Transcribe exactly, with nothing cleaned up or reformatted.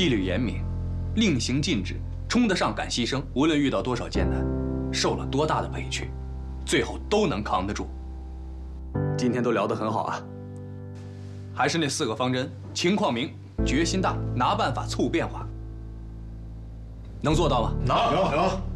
纪律严明，令行禁止，冲得上敢牺牲，无论遇到多少艰难，受了多大的委屈，最后都能扛得住。今天都聊得很好啊。还是那四个方针：情况明，决心大，拿办法促变化。能做到吗？ 能，能。